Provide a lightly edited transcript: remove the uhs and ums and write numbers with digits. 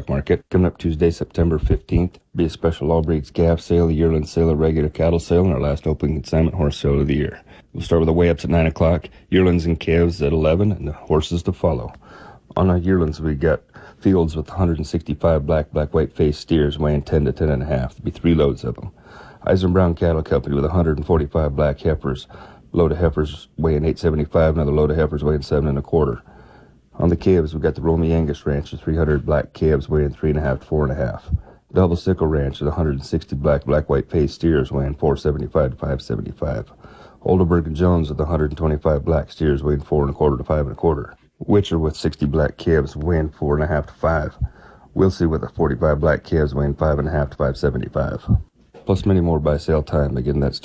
Stock Market. Coming up Tuesday, September 15th, be a special all breeds calf sale, a yearling sale, a regular cattle sale, and our last open consignment horse sale of the year. We'll start with the weigh-ups at 9 o'clock, yearlings and calves at 11, and the horses to follow. On our yearlings, we got fields with 165 black-white face steers weighing 10 to 10.5. There'll be 3 loads of them. Eisen Brown Cattle Company with 145 black heifers. Load of heifers weighing 875, another load of heifers weighing 7 1/4. On the calves, we've got the Romy Angus Ranch with 300 black calves weighing 3.5 to 4.5. Double Sickle Ranch with 160 black-white face steers weighing 475 to 575. Oldenburg and Jones with 125 black steers weighing 4 1/4 to 5 1/4. Witcher with 60 black calves weighing 4.5 to 5. Wilsey with 45 black calves weighing 5.5 to 575. Plus many more by sale time. Again, that's